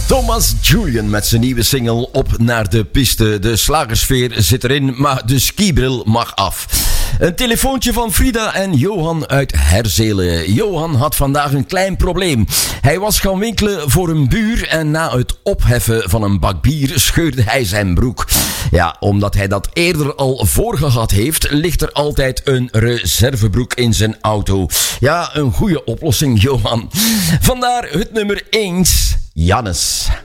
Thomas Julian met zijn nieuwe single Op naar de piste. De slagersfeer zit erin, maar de skibril mag af. Een telefoontje van Frida en Johan uit Herzelen. Johan had vandaag een klein probleem. Hij was gaan winkelen voor een buur en na het opheffen van een bak bier scheurde hij zijn broek. Ja, omdat hij dat eerder al voorgehad heeft, ligt er altijd een reservebroek in zijn auto. Ja, een goede oplossing, Johan. Vandaar het nummer 1, Jannes.